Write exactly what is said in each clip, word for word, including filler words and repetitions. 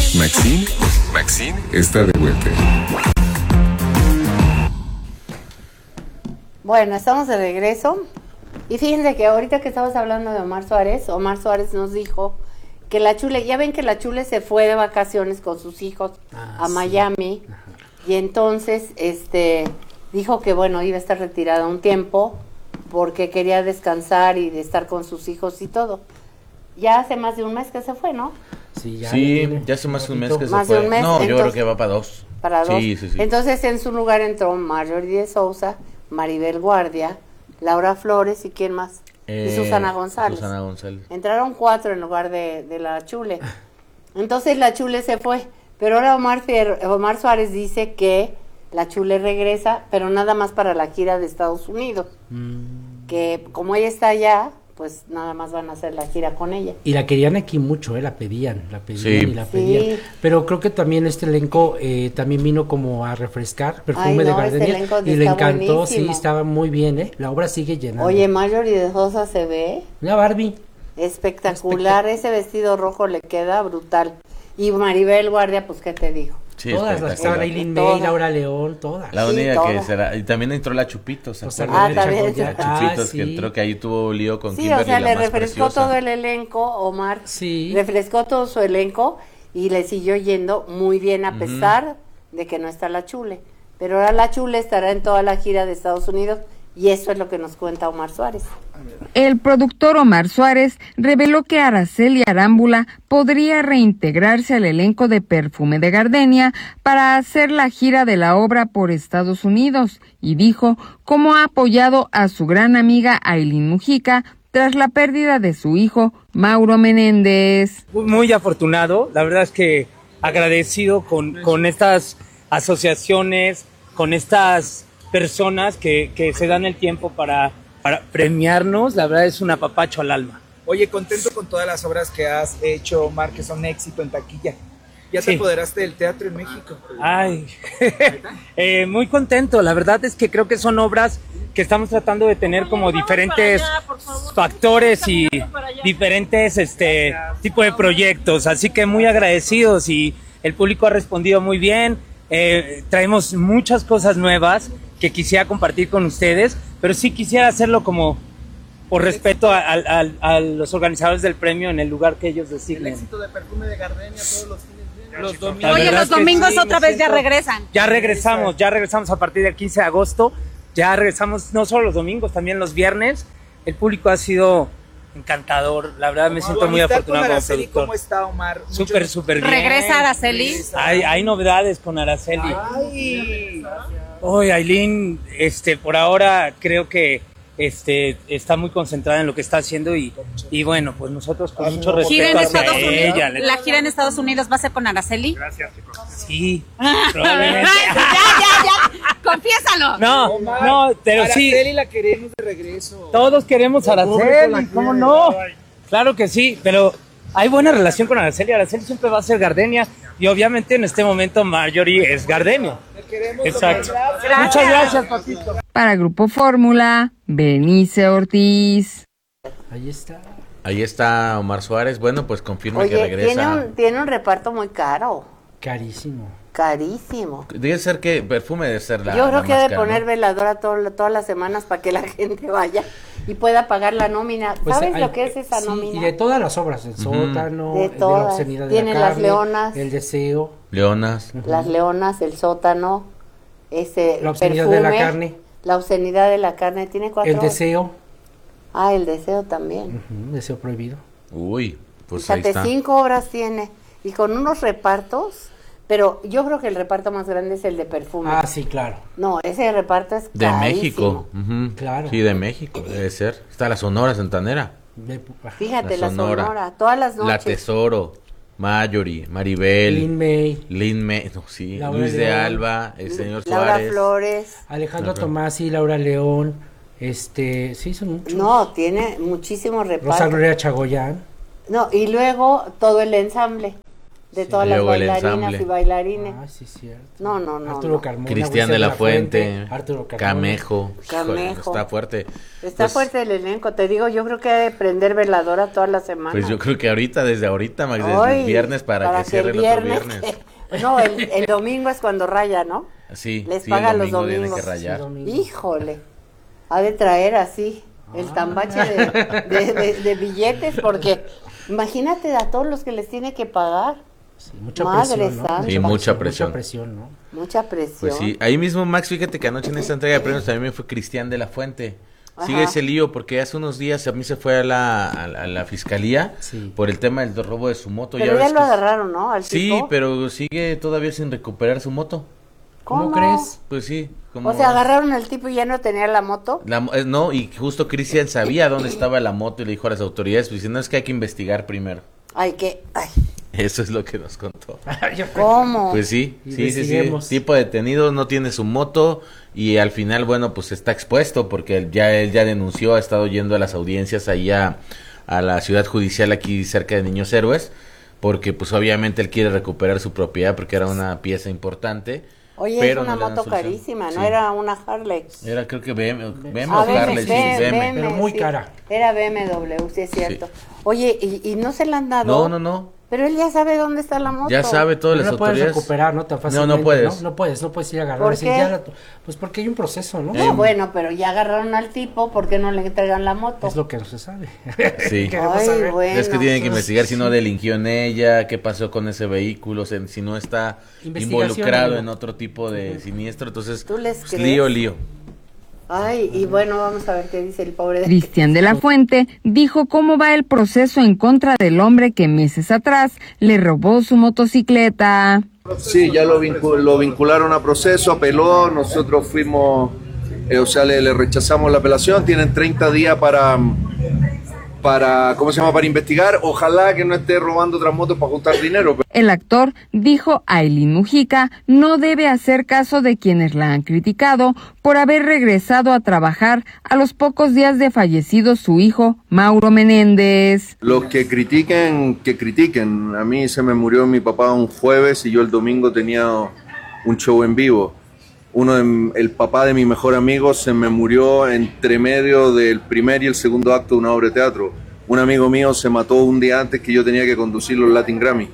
Maxine, Maxine está de vuelta. Bueno, estamos de regreso. Y fíjense que ahorita que estamos hablando de Omar Suárez, Omar Suárez nos dijo que la Chule, ya ven que la Chule se fue de vacaciones con sus hijos ah, a sí. Miami. Ajá. Y entonces este dijo que bueno, iba a estar retirada un tiempo porque quería descansar y de estar con sus hijos y todo. Ya hace más de un mes que se fue, ¿no? Sí, ya, sí, ya hace más de un mes que más se fue. De un mes, no, entonces, yo creo que va para dos. Para dos. Sí, sí, sí. Entonces en su lugar entró Marjorie de Sousa, Maribel Guardia, Laura Flores y ¿quién más? Eh, y Susana González. Susana González. Entraron cuatro en lugar de, de la Chule. Entonces la Chule se fue. Pero ahora Omar, Fier, Omar Suárez dice que la Chule regresa, pero nada más para la gira de Estados Unidos. Mm. Que como ella está allá, pues nada más van a hacer la gira con ella. Y la querían aquí mucho, ¿eh? La pedían, la pedían sí. y la pedían. Sí. Pero creo que también este elenco eh, también vino como a refrescar, Perfume Ay, no, de Gardenia. Este y le encantó, buenísimo. sí, estaba muy bien, ¿eh? La obra sigue llenando. Oye, Marjorie de Sousa se ve... La Barbie. Espectacular, Espectac- ese vestido rojo le queda brutal. Y Maribel Guardia, pues, ¿qué te digo? Sí, todas las que estaban, Aileen May, Laura León, todas. La única sí, que todas. será, y también entró la Chupitos, ¿se acuerdan? Ah, también. La Chupitos, ah, sí. que entró, que ahí tuvo lío con sí, Kimberly, o sea, la le más refrescó preciosa. todo el elenco, Omar. Sí. Refrescó todo su elenco y le siguió yendo muy bien a pesar uh-huh. de que no está la Chule. Pero ahora la Chule estará en toda la gira de Estados Unidos y eso es lo que nos cuenta Omar Suárez. El productor Omar Suárez reveló que Araceli Arámbula podría reintegrarse al elenco de Perfume de Gardenia para hacer la gira de la obra por Estados Unidos y dijo cómo ha apoyado a su gran amiga Ailín Mujica tras la pérdida de su hijo Mauro Menéndez. Muy afortunado, la verdad es que agradecido con, con estas asociaciones, con estas personas que, que se dan el tiempo para, para premiarnos, la verdad es un apapacho al alma. Oye, contento con todas las obras que has hecho, Omar, que son éxito en taquilla. Ya te sí. apoderaste del teatro en México. Ay, eh, muy contento, la verdad es que creo que son obras que estamos tratando de tener como diferentes factores y diferentes este tipo de proyectos, así que muy agradecidos y el público ha respondido muy bien. Eh, traemos muchas cosas nuevas que quisiera compartir con ustedes, pero sí quisiera hacerlo como por respeto a, a, a, a los organizadores del premio en el lugar que ellos designen. El éxito de Perfume de Gardenia todos los fines, los domingos. Oye, los domingos sí, otra vez siento, ya regresan. Ya regresamos, ya regresamos a partir del quince de agosto, ya regresamos no solo los domingos, también los viernes. El público ha sido encantador, la verdad me siento muy afortunado como productor. ¿Cómo está, Omar? Súper, súper bien. ¿Regresa Araceli? Hay, hay novedades con Araceli. Ay. Hoy Ailín, este, por ahora creo que este está muy concentrada en lo que está haciendo y, y bueno, pues nosotros con mucho respeto hacia ella. ¿La gira en Estados Unidos va a ser con Araceli? Gracias, chicos. Sí, probablemente. ya, ya, ya, confiésalo. No, Omar, no, pero sí. Araceli la queremos de regreso. Todos queremos a Araceli, ¿cómo no? Claro que sí, pero hay buena relación con Araceli. Araceli siempre va a ser Gardenia y obviamente en este momento Marjorie es Gardenia. Queremos. Exacto. Gracias. Muchas gracias, papito. Para Grupo Fórmula, Benice Ortiz. Ahí está. Ahí está Omar Suárez. Bueno, pues confirma Oye, que regresa. Tiene un, tiene un reparto muy caro. Carísimo. Carísimo. Debe ser que Perfume debe ser la Yo creo la que debe máscara, poner ¿no? veladora todo, todas las semanas para que la gente vaya y pueda pagar la nómina. Pues ¿Sabes hay, lo que es esa sí, nómina? Y de todas las obras, el sótano, de el de todas. la obscenidad de Tiene la las carne, leonas. el deseo. Leonas. Uh-huh. Las leonas, el sótano, ese La obscenidad perfume, de la carne. La obscenidad de la carne, tiene cuatro. El deseo. Ah, el deseo también. Uh-huh, deseo prohibido. Uy, pues Fíjate, ahí está. cinco obras tiene y con unos repartos, pero yo creo que el reparto más grande es el de Perfume. Ah, sí, claro. No, ese reparto es De carísimo. México. Uh-huh. Claro. Sí, de México, debe ser. Está la Sonora Santanera. De- Fíjate, La la Sonora. Sonora, todas las noches. La Tesoro, Marjorie, Maribel, Lin May, Lin May, no, sí, Laura Luis de León, Alba, el señor Laura Suárez. Flores. Alejandro Ajá. Tomasi, Laura León, este, sí, son muchos. No, tiene muchísimos Rosa repartos. Gloria Chagoyán. No, y luego todo el ensamble. de todas las Luego el bailarinas ensamble. y bailarines. Ah, sí, cierto. No, no, no. Arturo no. Carmona, Cristian Wilson de la Fuente, Arturo Carmona. Camejo. Híjole, Camejo. está fuerte. Está Pues- fuerte el elenco, te digo, yo creo que hay que prender veladora toda la semana. Pues yo creo que ahorita, desde ahorita, Max, desde Ay, el viernes para, que cierre el el otro viernes. que- no, el, el domingo es cuando raya, ¿no? Sí, Les sí, paga el los domingo tiene domingos. que rayar. Sí, domingo. Híjole, ha de traer así el tambache de, de- de- de billetes, porque imagínate a todos los que les tiene que pagar. Sí, mucha Madre presión, ¿no? santa. Sí, mucha presión. Mucha presión, ¿no? Mucha presión. Pues sí, ahí mismo, Max, fíjate que anoche en esta entrega de premios también me fue Cristian de la Fuente. Sigue Ajá. ese lío porque hace unos días a mí se fue a la, a la, a la fiscalía Sí. por el tema del robo de su moto. Pero ya, ves lo que- agarraron, ¿no? Al Sí, tipo. pero sigue todavía sin recuperar su moto. ¿Cómo crees? Pues sí. Como... O sea, agarraron al tipo y ya no tenía la moto. La mo- eh, no, y justo Cristian sabía dónde estaba la moto y le dijo a las autoridades, pues diciendo, es que hay que investigar primero. Ay, que, ay, Eso es lo que nos contó. ¿cómo? Pues sí, sí, sí, sí. Investiguemos. Tipo detenido, no tiene su moto y al final, bueno, pues está expuesto porque él ya él ya denunció, ha estado yendo a las audiencias ahí a, a la ciudad judicial aquí cerca de Niños Héroes, porque pues obviamente él quiere recuperar su propiedad porque era una pieza importante. Oye, pero es una no le dan moto solución. carísima, ¿no? Sí. Era una Harley. Era creo que B M, B M Ah, o Harley, sí, B M, B M. B M, Pero muy sí. cara. Era B M W, sí es cierto. Sí. Oye, ¿y, y no se la han dado? No, no, no. Pero él ya sabe dónde está la moto. Ya sabe todas No las la puedes autoridades. recuperar, ¿no? Tan No, fácilmente. no puedes. No, no puedes, no puedes ir a agarrar. ¿Por así, qué? ya la- pues porque hay un proceso, ¿no? No, bueno, pero ya agarraron al tipo, ¿por qué no le entregan la moto? Es lo que no se sabe. Sí. Queremos Ay, saber. bueno. Es que tienen que pues, investigar si no delinquió en ella, qué pasó con ese vehículo, si si no está Investigación, involucrado amigo. en otro tipo de siniestro, entonces ¿Tú les pues, crees? lío, lío. Ay, y bueno, vamos a ver qué dice el pobre de... Cristian de la Fuente dijo cómo va el proceso en contra del hombre que meses atrás le robó su motocicleta. Sí, ya lo, vincu- lo vincularon a proceso, apeló, nosotros fuimos, eh, o sea, le, le rechazamos la apelación, tienen treinta días para, para, ¿cómo se llama?, para investigar, ojalá que no esté robando otras motos para juntar dinero. El actor dijo a Ailín Mujica no debe hacer caso de quienes la han criticado por haber regresado a trabajar a los pocos días de fallecido su hijo Mauro Menéndez. Los que critiquen, que critiquen, a mí se me murió mi papá un jueves y yo el domingo tenía un show en vivo. Uno de, el papá de mi mejor amigo se me murió entre medio del primer y el segundo acto de una obra de teatro. Un amigo mío se mató un día antes que yo tenía que conducir los Latin Grammy.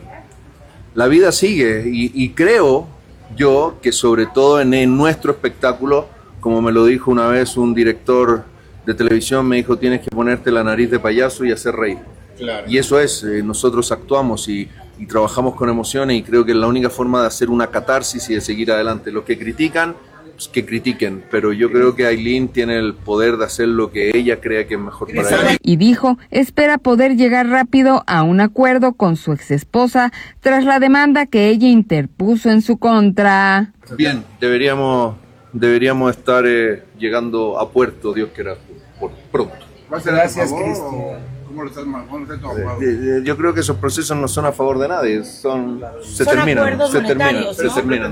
La vida sigue y, y creo yo que sobre todo en, en nuestro espectáculo, como me lo dijo una vez un director de televisión, me dijo tienes que ponerte la nariz de payaso y hacer reír. Claro. Y eso es, eh, nosotros actuamos y, y trabajamos con emociones y creo que es la única forma de hacer una catarsis y de seguir adelante. Los que critican, pues que critiquen, pero yo creo que Ailín tiene el poder de hacer lo que ella crea que es mejor para ella. Y dijo espera poder llegar rápido a un acuerdo con su exesposa tras la demanda que ella interpuso en su contra. Bien, deberíamos, deberíamos estar eh, llegando a puerto, Dios quiera, por pronto. Gracias, Cristian. ¿Cómo lo estás manejando? Eh, eh, Yo creo que esos procesos no son a favor de nadie, son se Son terminan, acuerdos se terminan, monetarios, se ¿no? terminan.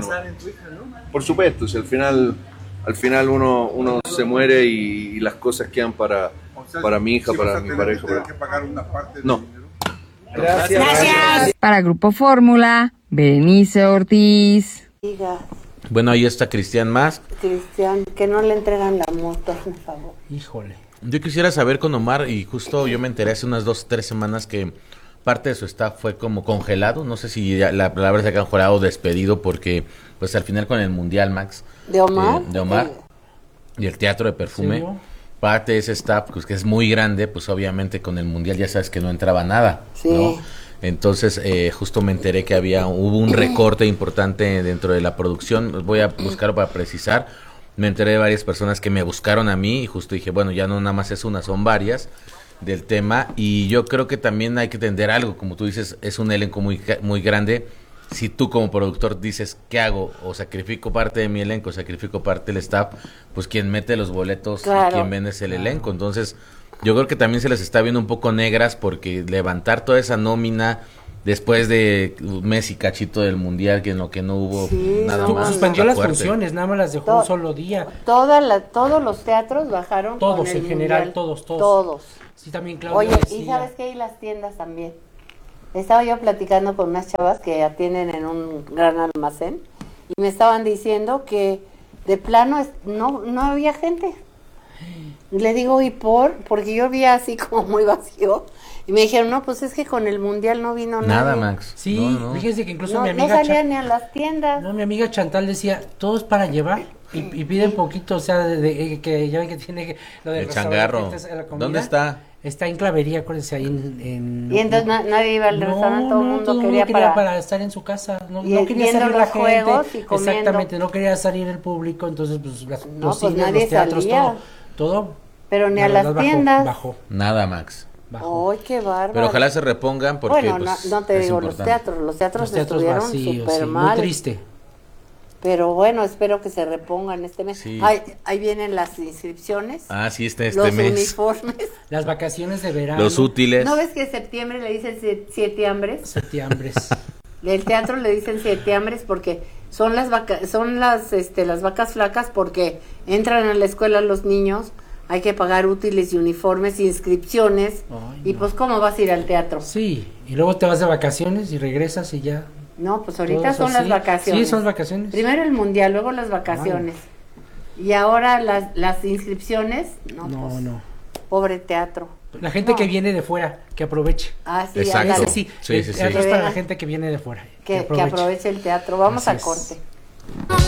Por supuesto, si al final, al final uno, uno se muere y, y las cosas quedan para, para mi hija, para mi pareja. Para... que pagar una parte del No. dinero? Gracias. Gracias. Para Grupo Fórmula, Berenice Ortiz. Diga, Bueno, ahí está Cristian más. Cristian, que no le entregan la moto, por favor. Híjole. Yo quisiera saber con Omar, y justo yo me enteré hace unas dos o tres semanas que parte de su staff fue como congelado, no sé si ya la palabra se ha congelado o despedido, porque pues al final con el Mundial, Max, ¿De Omar? eh, de Omar Eh, y el Teatro de Perfume, ¿Serio? parte de ese staff, pues que es muy grande, pues obviamente con el Mundial ya sabes que no entraba nada, Sí. ¿no? Entonces eh, justo me enteré que había, hubo un recorte importante dentro de la producción, voy a buscar para precisar. Me enteré de varias personas que me buscaron a mí y justo dije, bueno, ya no nada más es una, son varias del tema, y yo creo que también hay que entender algo, como tú dices, es un elenco muy, ca- muy grande. Si tú como productor dices, ¿qué hago? O sacrifico parte de mi elenco, sacrifico parte del staff, pues quien mete los boletos Claro. y quien vende es el elenco. Entonces, yo creo que también se les está viendo un poco negras porque levantar toda esa nómina después de un mes y cachito del Mundial, que en lo que no hubo Sí, nada no, más. Suspendió está las fuerte. funciones, nada más las dejó To- un solo día. Toda la, todos los teatros bajaron. Todos, con el en general, Mundial. todos, todos. Todos. Sí, también Claudia Oye, y decía. sabes que y las tiendas también. Estaba yo platicando con unas chavas que atienden en un gran almacén y me estaban diciendo que de plano es- no, no había gente. Le digo, ¿y por? Porque yo vi así como muy vacío. Y me dijeron, no, pues es que con el mundial no vino Nada, nadie. Max. Sí, No, no. fíjense que incluso No, mi no amiga salían Cha- ni a las tiendas. no, mi amiga Chantal decía, todos para llevar y, y piden poquito, o sea, de, de- que ya ven que tiene que- lo del El restaurante, changarro. esta es la comida. ¿Dónde está? Está en Clavería, acuérdense, ahí en... en- Y entonces na- nadie iba al No, restaurante, todo el no, mundo todo el quería, quería para... estar en su casa, no, Y no quería viendo salir la los gente, juegos y comiendo. exactamente, no quería salir el público, entonces pues las No, los pues cines, nadie los teatros, salía. todo, todo, Pero ni la a las verdad, bajó, tiendas. Bajó, Nada, Max. bajó. ¡Ay, qué bárbaro! Pero ojalá se repongan porque Bueno, pues, no, no te es digo los importante. teatros, los teatros, Los teatros estuvieron vacíos, súper sí, mal. muy triste. Pero bueno, espero que se repongan este mes. Sí. Ay, ahí vienen las inscripciones, Ah, sí, este, este los mes. uniformes. Las vacaciones de verano. Los útiles. ¿No ves que en septiembre le dicen sie- sietiambres? Septiembres. El teatro le dicen sietiambres porque son las vaca son las este las vacas flacas porque entran a la escuela los niños, hay que pagar útiles y uniformes, inscripciones. Ay, y no. pues ¿cómo vas a ir al teatro? Sí, y luego te vas de vacaciones y regresas y ya. No, pues ahorita Todo son así. las vacaciones. Sí, son vacaciones. Primero el mundial, luego las vacaciones. Y ahora las las inscripciones, no, No, pues, no. pobre teatro. La gente No. que viene de fuera, que aproveche. Ah, sí, Exacto. ándale. Ese sí, Sí, el sí, sí. teatro es Que para la venga. gente que viene de fuera. Que, que aproveche el teatro. Vamos Así a es. corte.